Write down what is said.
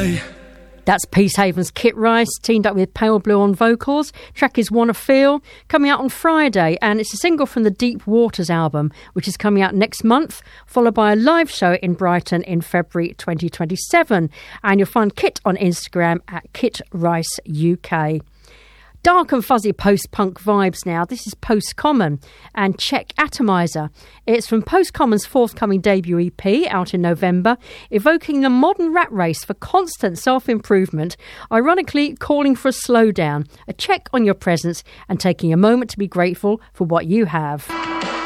UK. That's Peacehaven's Kit Rice, teamed up with Pale Blue on vocals. Track is Wanna Feel, coming out on Friday, and it's a single from the Deep Waters album, which is coming out next month, followed by a live show in Brighton in February 2027. And you'll find Kit on Instagram at Kit Rice UK. Dark and fuzzy post-punk vibes now. This is Post Common and Check Atomizer. It's from Post Common's forthcoming debut EP out in November, evoking the modern rat race for constant self-improvement, ironically calling for a slowdown, a check on your presence and taking a moment to be grateful for what you have.